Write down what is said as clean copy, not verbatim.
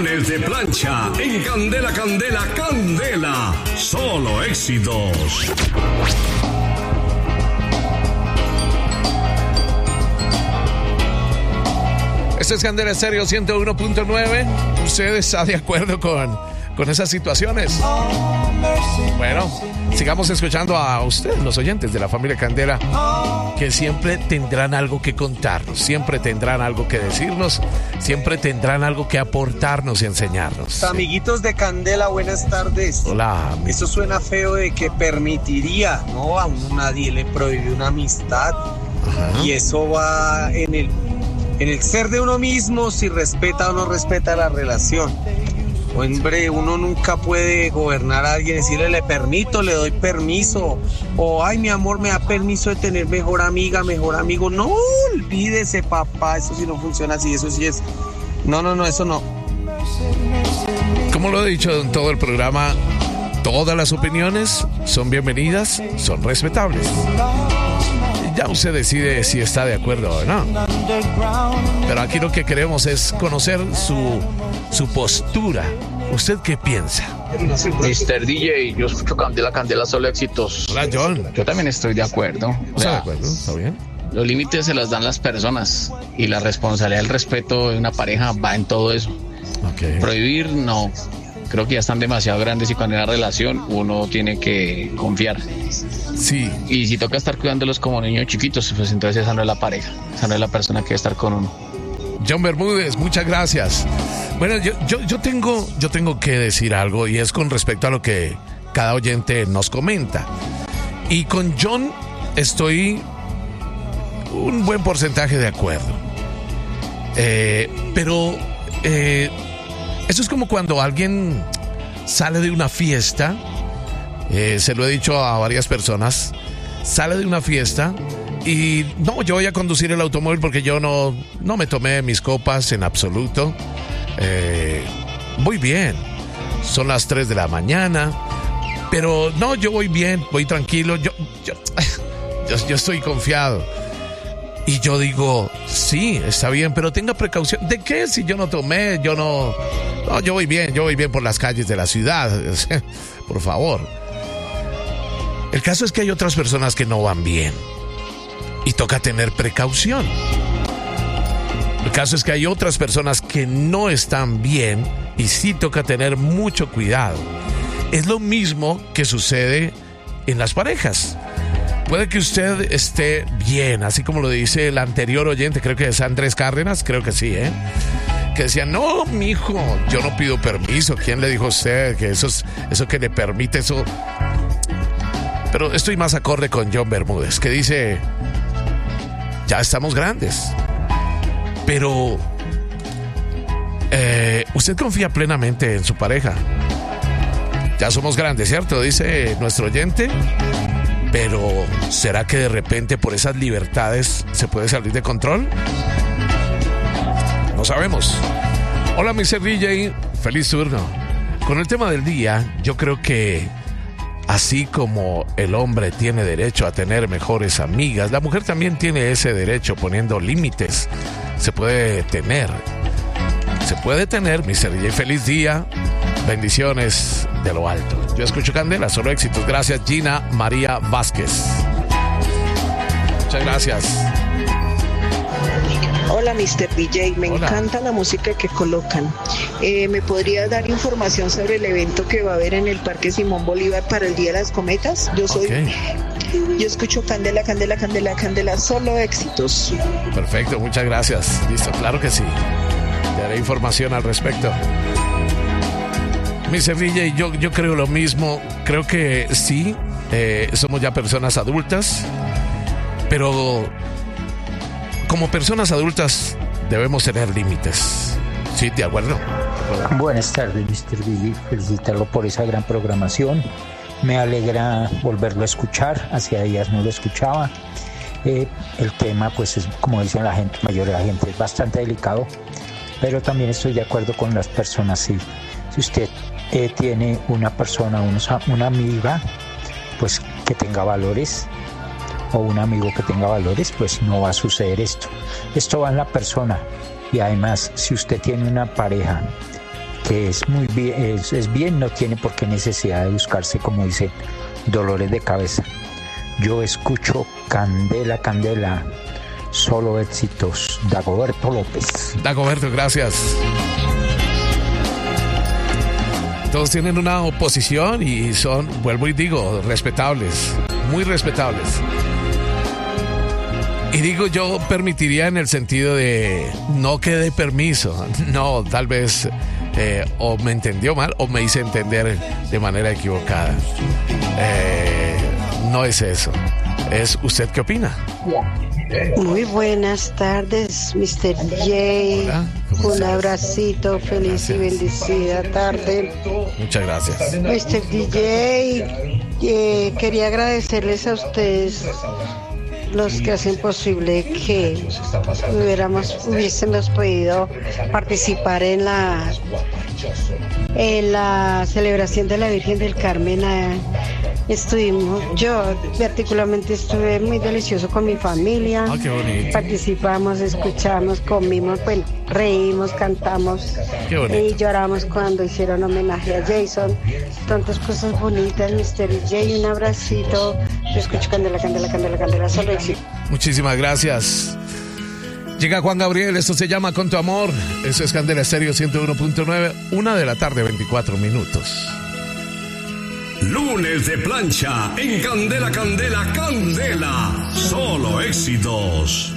Campeones de plancha en Candela, Candela, Candela. Solo éxitos. Este es Candela Estéreo 101.9. ¿Usted está de acuerdo con esas situaciones? Bueno, sigamos escuchando a ustedes, los oyentes de la familia Candela, que siempre tendrán algo que contarnos, siempre tendrán algo que decirnos, siempre tendrán algo que aportarnos y enseñarnos. Amiguitos de Candela, buenas tardes. Hola. Eso suena feo de que permitiría, ¿no? A uno nadie le prohíbe una amistad. Ajá. Y eso va en el ser de uno mismo, si respeta o no respeta la relación. Hombre, uno nunca puede gobernar a alguien, decirle le permito, le doy permiso, o ay mi amor me da permiso de tener mejor amiga, mejor amigo. No, olvídese papá, eso sí no funciona así, eso sí es, no, eso no. Como lo he dicho en todo el programa, todas las opiniones son bienvenidas, son respetables. Ya usted decide si está de acuerdo o no. Pero aquí lo que queremos es conocer su postura. ¿Usted qué piensa? Mr. DJ, yo escucho Candela, Candela, solo éxitos. Hola, John. Yo también estoy de acuerdo. ¿Está de acuerdo? ¿Está bien? Los límites se los dan las personas y la responsabilidad del respeto de una pareja va en todo eso. Okay. Prohibir, no. Creo que ya están demasiado grandes y cuando hay una relación uno tiene que confiar. Sí. Y si toca estar cuidándolos como niños chiquitos, pues entonces esa no es la pareja, esa no es la persona que debe estar con uno. John Bermúdez, muchas gracias. Bueno, yo tengo que decir algo y es con respecto a lo que cada oyente nos comenta. Y con John estoy un buen porcentaje de acuerdo. Pero eso es como cuando alguien sale de una fiesta, se lo he dicho a varias personas, sale de una fiesta y no, yo voy a conducir el automóvil porque yo no me tomé mis copas en absoluto. Voy bien, son las 3 de la mañana, pero no, yo voy bien, voy tranquilo, yo estoy confiado. Y yo digo, sí, está bien, pero tenga precaución. ¿De qué? Si yo no tomé, yo voy bien por las calles de la ciudad. Por favor. El caso es que hay otras personas que no van bien. Y toca tener precaución. El caso es que hay otras personas que no están bien y sí toca tener mucho cuidado. Es lo mismo que sucede en las parejas. Puede que usted esté bien, así como lo dice el anterior oyente, creo que es Andrés Cárdenas, creo que sí, que decía, no, mijo, yo no pido permiso. ¿Quién le dijo a usted que eso que le permite eso? Pero estoy más acorde con John Bermúdez, que dice, ya estamos grandes, pero usted confía plenamente en su pareja. Ya somos grandes, ¿cierto? Dice nuestro oyente. Pero, ¿será que de repente por esas libertades se puede salir de control? No sabemos. Hola, Mr. DJ, feliz turno. Con el tema del día, yo creo que así como el hombre tiene derecho a tener mejores amigas, la mujer también tiene ese derecho poniendo límites. Se puede tener, Mr. DJ, feliz día. Bendiciones de lo alto. Yo escucho Candela, solo éxitos. Gracias, Gina María Vázquez. Muchas gracias. Hola, Mr. DJ. Me encanta la música que colocan. ¿Me podría dar información sobre el evento que va a haber en el Parque Simón Bolívar para el Día de las Cometas? Yo escucho Candela, Candela, Candela, Candela, solo éxitos. Perfecto, muchas gracias. Listo, claro que sí. Te daré información al respecto. Mr. DJ, yo creo lo mismo. Creo que sí, somos ya personas adultas, pero como personas adultas debemos tener límites. ¿Sí? ¿De acuerdo? Buenas tardes, Mr. DJ. Felicitarlo por esa gran programación. Me alegra volverlo a escuchar. Hacía días no lo escuchaba. El tema, pues, es, como dicen la gente, mayoría de la gente, es bastante delicado, pero también estoy de acuerdo con las personas. Sí. Si usted tiene una persona, una amiga, pues que tenga valores, o un amigo que tenga valores, pues no va a suceder esto. Esto va en la persona. Y además, si usted tiene una pareja que es muy bien, es bien, no tiene por qué necesidad de buscarse, como dice, dolores de cabeza. Yo escucho Candela, Candela, solo éxitos. Dagoberto López. Dagoberto, gracias. Todos tienen una oposición y son, vuelvo y digo, respetables, muy respetables. Y digo, yo permitiría en el sentido de no que dé permiso, no, tal vez o me entendió mal o me hice entender de manera equivocada. No es eso. ¿Es usted qué opina? Muy buenas tardes, Mr. J. Un abracito, feliz y bendecida tarde. Muchas gracias. Mr. DJ, quería agradecerles a ustedes los que hacen posible que hubiésemos podido participar en la celebración de la Virgen del Carmen. Yo particularmente estuve muy delicioso con mi familia. Qué bonito. Participamos, escuchamos, comimos, bueno, reímos, cantamos y lloramos cuando hicieron homenaje a Jason. Tantas cosas bonitas, Mr. J. Un abracito. Yo escucho Candela, Candela, Candela, Candela, solo éxito. Muchísimas gracias. Llega Juan Gabriel, esto se llama Con tu amor. Eso es Candela Estéreo 101.9, 1 de la tarde, 24 minutos. Lunes de plancha en Candela, Candela, Candela. Solo éxitos.